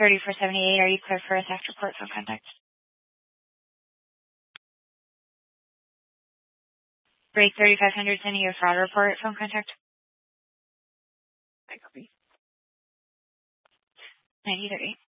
3478, are you clear for a theft report phone contact? Break 3500, sending you a fraud report phone contact. I copy. 9030.